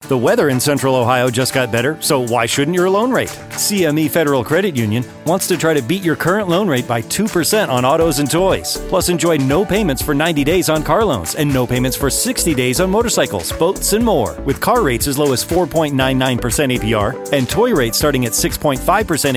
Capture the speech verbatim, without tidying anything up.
The weather in Central Ohio just got better, so why shouldn't your loan rate? C M E Federal Credit Union wants to try to beat your current loan rate by two percent on autos and toys. Plus, enjoy no payments for ninety days on car loans and no payments for sixty days on motorcycles, boats, and more. With car rates as low as four point nine nine percent A P R and toy rates starting at six point five percent